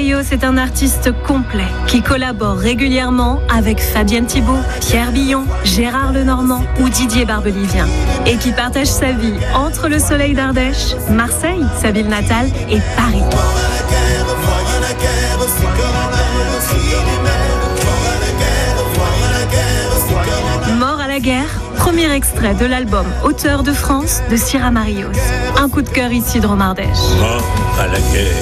Marios est un artiste complet qui collabore régulièrement avec Fabienne Thibault, Pierre Billon, Gérard Lenormand ou Didier Barbelivien et qui partage sa vie entre le soleil d'Ardèche, Marseille, sa ville natale, et Paris. Mort à la guerre, premier extrait de l'album Auteur de France de Syrah Marios. Un coup de cœur ici de Romardèche. Mort à la guerre.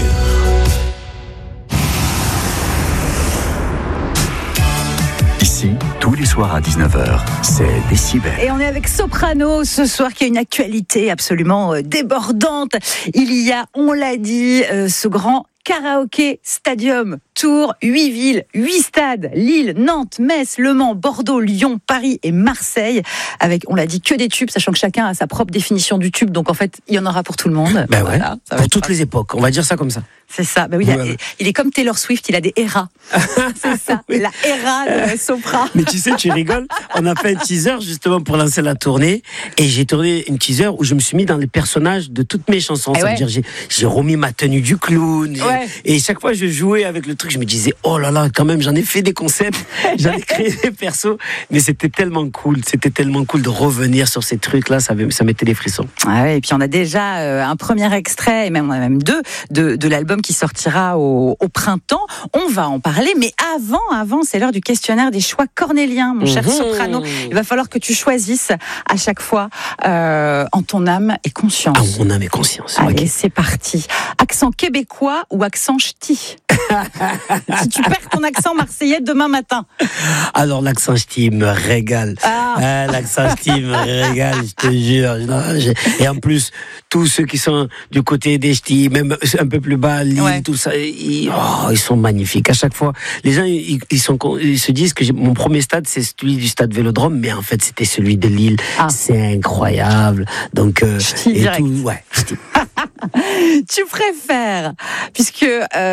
Ici, tous les soirs à 19h, c'est Décibel. Et on est avec Soprano ce soir qui a une actualité absolument débordante. Il y a, on l'a dit, ce grand karaoké stadium tour, 8 villes, 8 stades, Lille, Nantes, Metz, Le Mans, Bordeaux, Lyon, Paris et Marseille, avec, on l'a dit, que des tubes, sachant que chacun a sa propre définition du tube, donc en fait, il y en aura pour tout le monde. Ben voilà, ouais, pour toutes les époques, on va dire ça comme ça. C'est ça, ben oui, il est comme Taylor Swift, il a des eras. C'est ça, oui. La era de Sopra. Mais tu sais, tu rigoles, on a fait un teaser justement pour lancer la tournée, et j'ai tourné une teaser où je me suis mis dans les personnages de toutes mes chansons. Ça veut dire, j'ai remis ma tenue du clown, et chaque fois je jouais avec le truc, je me disais, oh là là, quand même, j'en ai fait des concepts, j'en ai créé des persos, mais c'était tellement cool de revenir sur ces trucs-là, ça mettait des frissons. Ah ouais, et puis on a déjà un premier extrait, et même on a même deux, de l'album qui sortira au printemps. On va en parler, mais avant, c'est l'heure du questionnaire des choix cornéliens, mon cher Soprano. Il va falloir que tu choisisses à chaque fois en ton âme et conscience. En mon âme et conscience. Allez, okay. C'est parti. Accent québécois ou accent ch'ti? Si tu perds ton accent marseillais demain matin. Alors l'accent ch'ti me régale. L'accent ch'ti me régale, je te jure. Et en plus, tous ceux qui sont du côté des ch'tis, même un peu plus bas, Lille, tout ça, ils sont magnifiques. À chaque fois, les gens ils se disent que mon premier stade c'est celui du stade Vélodrome, mais en fait c'était celui de Lille. C'est incroyable. Donc ch'ti direct. Ch'ti. Tu préfères, puisque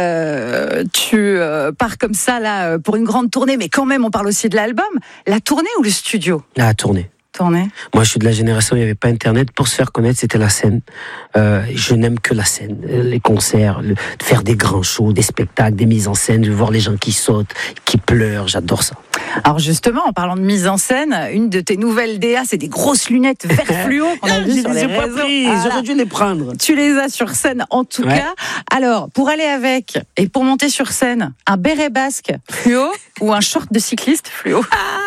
tu pars comme ça là pour une grande tournée, mais quand même on parle aussi de l'album, la tournée ou le studio? La tournée. Moi, je suis de la génération où il n'y avait pas Internet. Pour se faire connaître, c'était la scène. Je n'aime que la scène, les concerts, faire des grands shows, des spectacles, des mises en scène, voir les gens qui sautent, qui pleurent. J'adore ça. Alors justement, en parlant de mise en scène, une de tes nouvelles DA, c'est des grosses lunettes vert fluo qu'on a vues sur les réseaux. Pas pris, j'aurais dû les prendre. Tu les as sur scène en tout cas. Alors, pour aller avec et pour monter sur scène, un béret basque fluo ou un short de cycliste fluo?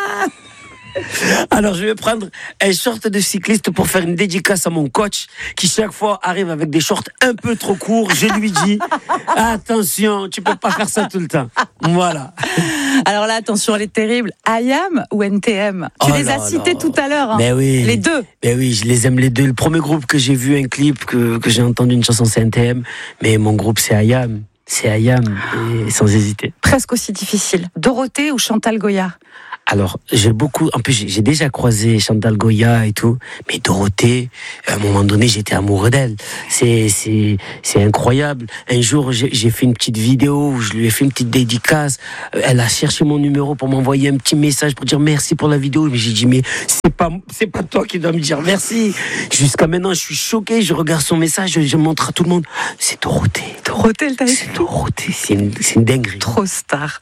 Alors, je vais prendre un short de cycliste pour faire une dédicace à mon coach qui chaque fois arrive avec des shorts un peu trop courts. Je lui dis, attention, tu peux pas faire ça tout le temps. Voilà. Alors là, attention, elle est terrible. IAM ou NTM? Tu les as cités tout à l'heure. Hein. Mais oui. Les deux. Mais oui, je les aime les deux. Le premier groupe que j'ai vu un clip, que j'ai entendu une chanson, c'est NTM. Mais mon groupe, c'est IAM. C'est IAM, et sans hésiter. Presque aussi difficile. Dorothée ou Chantal Goya? Alors, en plus, j'ai déjà croisé Chantal Goya et tout, mais Dorothée, à un moment donné, j'étais amoureux d'elle. C'est incroyable. Un jour, j'ai fait une petite vidéo où je lui ai fait une petite dédicace. Elle a cherché mon numéro pour m'envoyer un petit message pour dire merci pour la vidéo. Mais j'ai dit, mais c'est pas toi qui dois me dire merci. Jusqu'à maintenant, je suis choqué. Je regarde son message, je montre à tout le monde. C'est Dorothée. Dorothée, elle t'a écrit. C'est Dorothée. C'est une dinguerie. Trop star.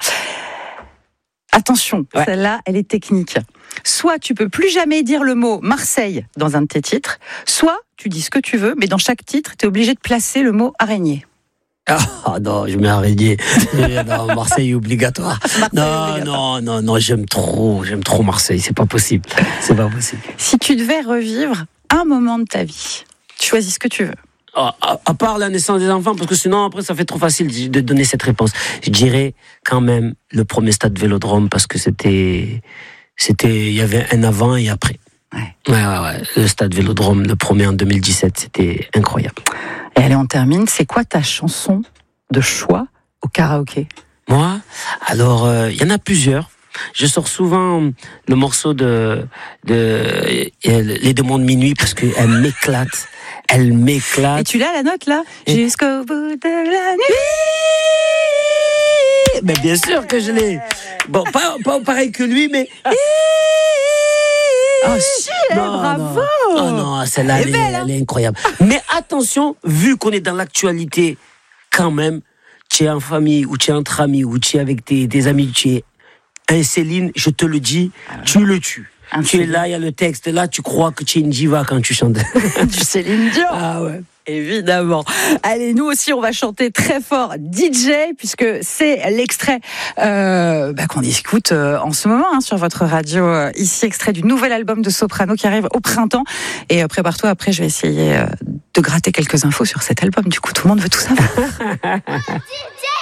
Attention, celle-là, elle est technique. Soit tu peux plus jamais dire le mot Marseille dans un de tes titres, soit tu dis ce que tu veux, mais dans chaque titre, tu es obligé de placer le mot araignée. Ah non, je mets araignée. Non, Marseille est obligatoire. Non, j'aime trop Marseille, c'est pas possible. Si tu devais revivre un moment de ta vie, tu choisis ce que tu veux. À part la naissance des enfants, parce que sinon après ça fait trop facile de donner cette réponse. Je dirais quand même le premier stade Vélodrome, parce que il y avait un avant et après. Ouais. Le stade Vélodrome, le premier en 2017, c'était incroyable. Et allez, on termine. C'est quoi ta chanson de choix au karaoké? Moi, alors il y en a plusieurs. Je sors souvent le morceau de Les Démons de minuit parce qu'elle m'éclate. Elle m'éclate. Et tu l'as la note là? Jusqu'au bout de la nuit. Mais bien sûr que je l'ai. Bon, pas pareil que lui, mais. Oh si, bravo. Non, celle-là, elle est incroyable. Mais attention, vu qu'on est dans l'actualité, quand même, tu es en famille, ou tu es entre amis, ou tu es avec tes amis, tu es un Céline, je te le dis, tu le tues. Tu es là, il y a le texte, là, tu crois que tu es une diva quand tu chantes. Du Céline Dion. Ah ouais. Évidemment. Allez, nous aussi, on va chanter très fort DJ, puisque c'est l'extrait qu'on écoute en ce moment sur votre radio. Ici, extrait du nouvel album de Soprano qui arrive au printemps. Et prépare-toi, après, je vais essayer de gratter quelques infos sur cet album. Du coup, tout le monde veut tout savoir.